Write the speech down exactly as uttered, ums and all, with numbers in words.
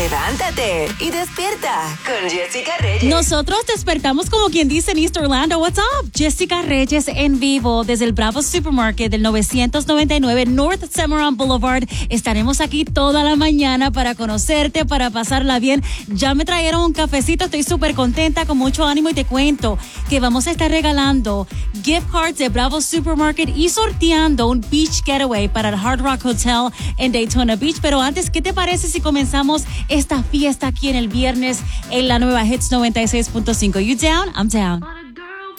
Levántate y despierta con Jessica Reyes. Nosotros despertamos como quien dice en East Orlando. What's up? Jessica Reyes en vivo desde el Bravo Supermarket del novecientos noventa y nueve North Cimarron Boulevard. Estaremos aquí toda la mañana para conocerte, para pasarla bien. Ya me trajeron un cafecito, estoy súper contenta, con mucho ánimo y te cuento que vamos a estar regalando gift cards de Bravo Supermarket y sorteando un beach getaway para el Hard Rock Hotel en Daytona Beach. Pero antes, ¿qué te parece si comenzamos esta fiesta aquí en el viernes en la nueva Hits noventa y seis punto cinco? You down? I'm down.